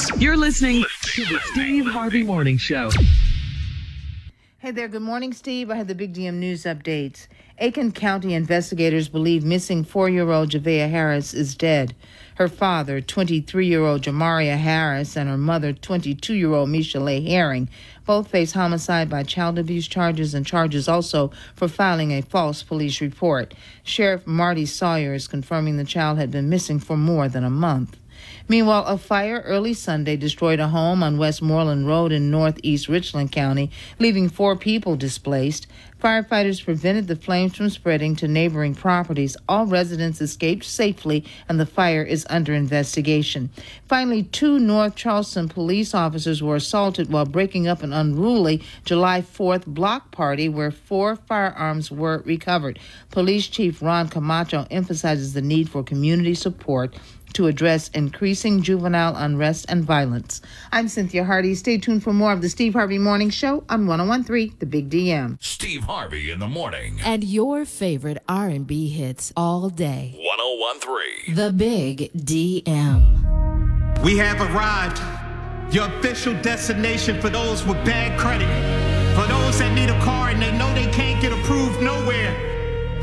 You're listening to the Steve Harvey Morning Show. Hey there, good morning, Steve. I have the Big DM News updates. Aiken County investigators believe missing 4-year-old Javea Harris is dead. Her father, 23-year-old Jamaria Harris, and her mother, 22-year-old Michelle Herring, both face homicide by child abuse charges and charges also for filing a false police report. Sheriff Marty Sawyer is confirming the child had been missing for more than a month. Meanwhile, a fire early Sunday destroyed a home on Westmoreland Road in northeast Richland County, leaving 4 people displaced. Firefighters prevented the flames from spreading to neighboring properties. All residents escaped safely, and the fire is under investigation. Finally, 2 North Charleston police officers were assaulted while breaking up an unruly July 4th block party where 4 firearms were recovered. Police Chief Ron Camacho emphasizes the need for community support to address increasing juvenile unrest and violence. I'm Cynthia Hardy. Stay tuned for more of the Steve Harvey Morning Show on 101.3 The Big DM. Steve Harvey in the morning. And your favorite R&B hits all day. 101.3 The Big DM. We have arrived, your official destination for those with bad credit, for those that need a car and they know they can't get approved nowhere.